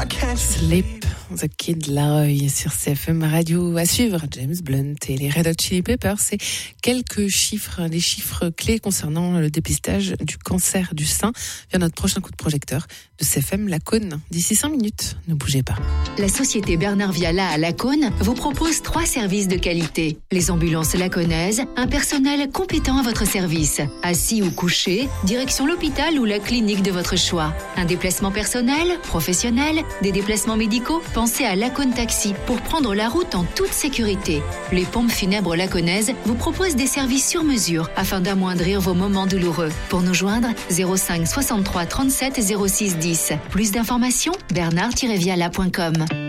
Sleep, The Kid Laroi sur CFM Radio. À suivre, James Blunt et les Red Hot Chili Peppers. C'est quelques chiffres, des chiffres clés concernant le dépistage du cancer du sein via notre prochain coup de projecteur de CFM Lacaune. D'ici 5 minutes, ne bougez pas. La société Bernard Viala à Lacaune vous propose 3 services de qualité. Les ambulances lacaunaises, un personnel compétent à votre service. Assis ou couché, direction l'hôpital ou la clinique de votre choix. Un déplacement personnel, professionnel, des déplacements médicaux, pensez à Lacaune Taxi pour prendre la route en toute sécurité. Les pompes funèbres lacaunaises vous proposent des services sur mesure afin d'amoindrir vos moments douloureux. Pour nous joindre, 05 63 37 06 10. Plus d'informations, bernard-viala.com.